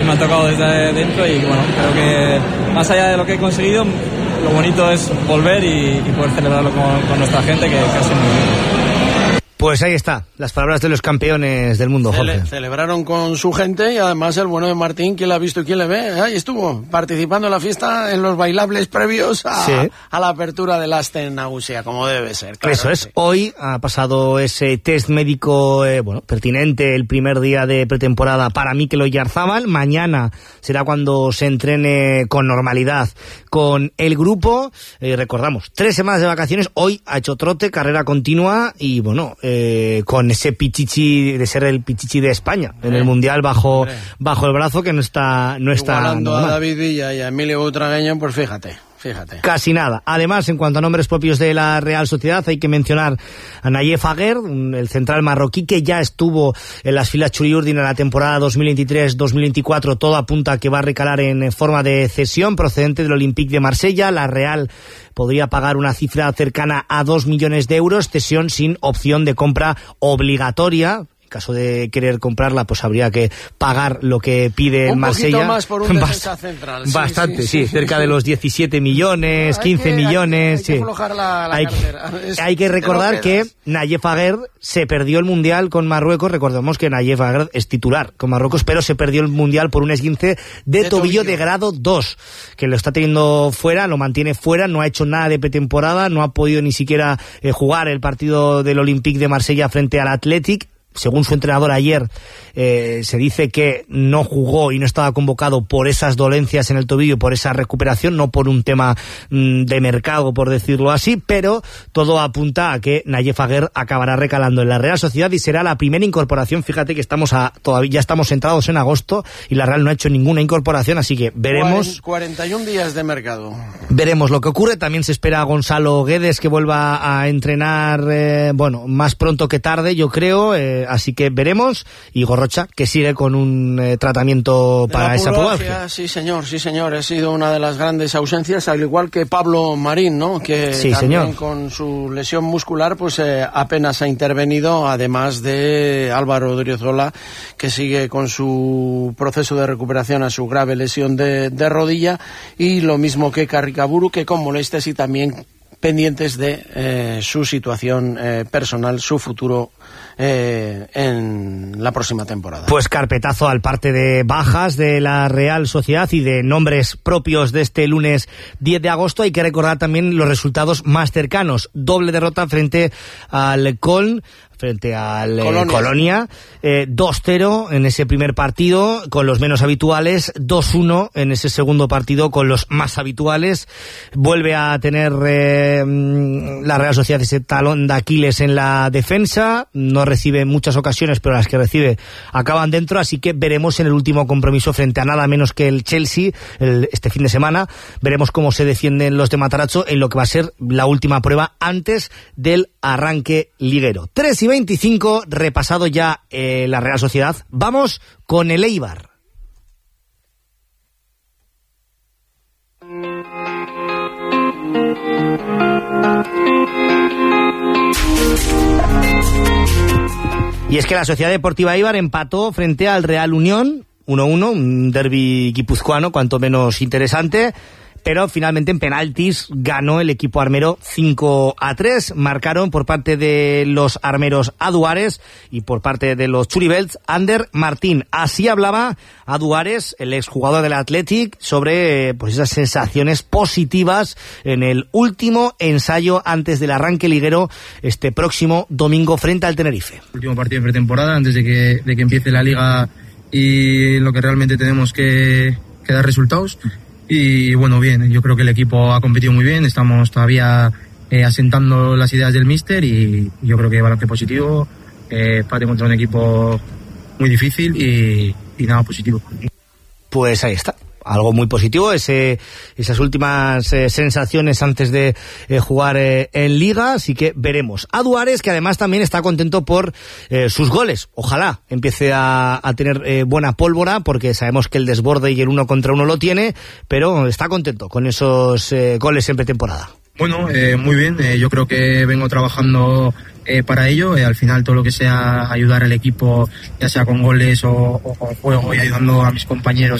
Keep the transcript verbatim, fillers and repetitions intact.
me ha tocado desde dentro y bueno, creo que más allá de lo que he conseguido, lo bonito es volver y, y poder celebrarlo con, con nuestra gente, que, que ha sido muy bien. Pues ahí está, las palabras de los campeones del mundo, Jorge. Cele- celebraron con su gente y además el bueno de Martín, ¿quién la ha visto y quién le ve? Ahí estuvo, participando en la fiesta, en los bailables previos a, sí. a la apertura del Asten Nagusia, como debe ser. Claro. Eso es, hoy ha pasado ese test médico eh, bueno, pertinente, el primer día de pretemporada para Mikel Oyarzábal. Mañana será cuando se entrene con normalidad con el grupo. Eh, recordamos, tres semanas de vacaciones, hoy ha hecho trote, carrera continua y bueno... Eh, Eh, con ese pichichi de ser el pichichi de España en el Mundial bajo Hombre. bajo el brazo, que no está no está igualando normal. a David Villa y a Emilio Butragueño, pues fíjate Fíjate. Casi nada. Además, en cuanto a nombres propios de la Real Sociedad, hay que mencionar a Nayef Aguer, el central marroquí, que ya estuvo en las filas Txuri-Urdin en la temporada dos mil veintitrés dos mil veinticuatro. Todo apunta a que va a recalar en forma de cesión procedente del Olympique de Marsella. La Real podría pagar una cifra cercana a dos millones de euros, cesión sin opción de compra obligatoria. En caso de querer comprarla, pues habría que pagar lo que pide el Marsella. Un poquito más por un defensa central. Sí, Bastante, sí, sí, sí cerca sí. de los diecisiete millones, hay quince que, millones. Hay que, hay que aflojar la, la hay, es, hay que recordar que Nayef Aguer se perdió el Mundial con Marruecos. Recordemos que Nayef Aguer es titular con Marruecos, pero se perdió el Mundial por un esguince de, de tobillo, tobillo de grado dos, que lo está teniendo fuera, lo mantiene fuera, no ha hecho nada de pretemporada, no ha podido ni siquiera eh, jugar el partido del Olympique de Marsella frente al Athletic. Según su entrenador ayer, eh, se dice que no jugó y no estaba convocado por esas dolencias en el tobillo, por esa recuperación, no por un tema mmm, de mercado, por decirlo así, pero todo apunta a que Nayef Aguer acabará recalando en la Real Sociedad y será la primera incorporación. Fíjate que estamos a, todavía ya estamos entrados en agosto y la Real no ha hecho ninguna incorporación, así que veremos. cuarenta y un días de mercado. Veremos lo que ocurre. También se espera a Gonzalo Guedes, que vuelva a entrenar, eh, bueno, más pronto que tarde, yo creo. Eh, Así que veremos. Y Gorrocha, que sigue con un eh, tratamiento para esa pubalgia. Sí, señor, sí, señor. Ha sido una de las grandes ausencias, al igual que Pablo Marín, ¿no? Que sí, también señor. Con su lesión muscular, pues eh, apenas ha intervenido, además de Álvaro Odriozola, que sigue con su proceso de recuperación a su grave lesión de, de rodilla, y lo mismo que Carricaburu, que con molestias y también pendientes de eh, su situación eh, personal, su futuro eh, en la próxima temporada. Pues carpetazo al parte de bajas de la Real Sociedad y de nombres propios de este lunes diez de agosto. Hay que recordar también los resultados más cercanos. Doble derrota frente al Köln, frente al eh, Colonia, Colonia eh, dos cero en ese primer partido con los menos habituales, dos uno en ese segundo partido con los más habituales. Vuelve a tener eh, la Real Sociedad ese talón de Aquiles en la defensa, no recibe muchas ocasiones, pero las que recibe acaban dentro, así que veremos en el último compromiso frente a nada menos que el Chelsea el, este fin de semana, veremos cómo se defienden los de Matarazzo en lo que va a ser la última prueba antes del arranque liguero. tres y veinticinco, repasado ya eh, la Real Sociedad. Vamos con el Eibar. Y es que la Sociedad Deportiva Eibar empató frente al Real Unión uno uno, un derbi guipuzcoano cuanto menos interesante, pero finalmente en penaltis ganó el equipo armero cinco a tres. Marcaron por parte de los armeros Aduares y por parte de los Churibelts Ander Martín. Así hablaba Aduares, el exjugador del Athletic, sobre pues esas sensaciones positivas en el último ensayo antes del arranque liguero este próximo domingo frente al Tenerife. Último partido de pretemporada antes de que, de que empiece la liga y lo que realmente tenemos que, que dar resultados. Y bueno, bien, yo creo que el equipo ha competido muy bien, estamos todavía eh, asentando las ideas del míster y yo creo que balance positivo, eh, para encontrar un equipo muy difícil y, y nada, positivo. Pues ahí está, algo muy positivo, ese, esas últimas eh, sensaciones antes de eh, jugar eh, en Liga, así que veremos. Aduares, que además también está contento por eh, sus goles, ojalá empiece a, a tener eh, buena pólvora, porque sabemos que el desborde y el uno contra uno lo tiene, pero está contento con esos eh, goles en pretemporada. Bueno, eh, muy bien, eh, yo creo que vengo trabajando eh, para ello, eh, al final todo lo que sea ayudar al equipo, ya sea con goles o, o con juego y ayudando a mis compañeros